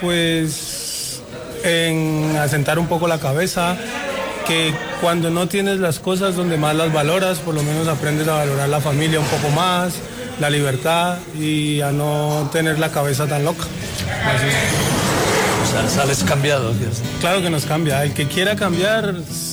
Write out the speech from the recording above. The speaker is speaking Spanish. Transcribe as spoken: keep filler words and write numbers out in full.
pues en asentar un poco la cabeza, que cuando no tienes las cosas donde más las valoras, por lo menos aprendes a valorar la familia un poco más, la libertad y a no tener la cabeza tan loca. Así. O sea, sales cambiado. Claro que nos cambia. El que quiera cambiar